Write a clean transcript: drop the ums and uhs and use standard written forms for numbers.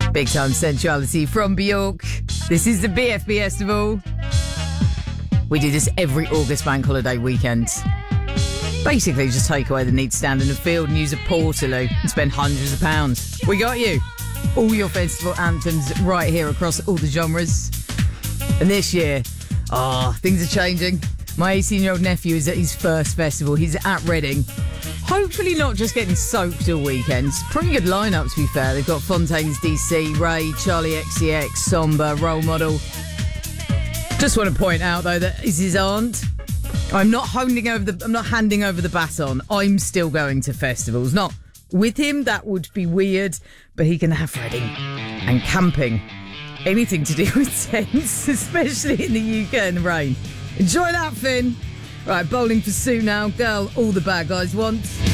Big time sensuality from Bjork. This is the BFB Festival. We do this every August bank holiday weekend. Basically, just take away the need to stand in the field and use a portaloo and spend hundreds of pounds. We got you. All your festival anthems right here across all the genres. And this year, things are changing. My 18-year-old nephew is at his first festival. He's at Reading. Hopefully not just getting soaked all weekend. Pretty good lineup, to be fair. They've got Fontaines DC, Ray, Charlie XCX, Somber, Role Model. Just want to point out, though, that is his aunt. I'm not handing over the baton. I'm still going to festivals. Not with him, that would be weird, but he can have Reading and camping. Anything to do with tents, especially in the UK in the rain. Enjoy that, Finn. Right, bowling for Sue now. Girl, all the bad guys want.